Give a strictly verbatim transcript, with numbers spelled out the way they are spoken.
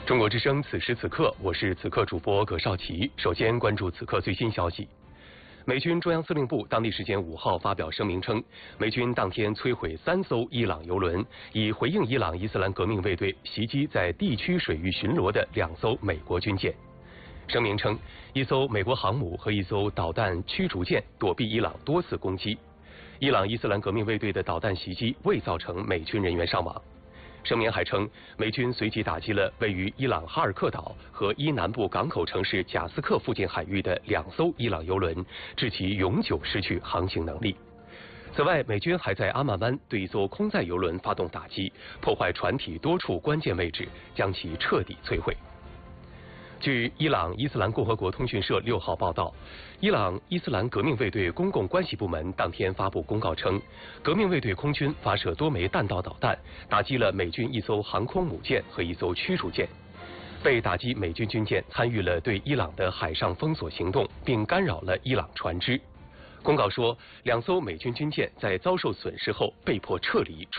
中国之声，此时此刻，我是此刻主播葛少奇。首先关注此刻最新消息。美军中央司令部当地时间五号发表声明称，美军当天摧毁三艘伊朗油轮，以回应伊朗伊斯兰革命卫队袭击在地区水域巡逻的两艘美国军舰。声明称，一艘美国航母和一艘导弹驱逐舰躲避伊朗多次攻击。伊朗伊斯兰革命卫队的导弹袭击未造成美军人员伤亡。声明还称，美军随即打击了位于伊朗哈尔克岛和伊南部港口城市贾斯克附近海域的两艘伊朗油轮，致其永久失去航行能力。此外，美军还在阿曼湾对一艘空载油轮发动打击，破坏船体多处关键位置，将其彻底摧毁。据伊朗伊斯兰共和国通讯社六号报道，伊朗伊斯兰革命卫队公共关系部门当天发布公告称，革命卫队空军发射多枚弹道导弹，打击了美军一艘航空母舰和一艘驱逐舰。被打击美军军舰参与了对伊朗的海上封锁行动，并干扰了伊朗船只。公告说，两艘美军军舰在遭受损失后被迫撤离。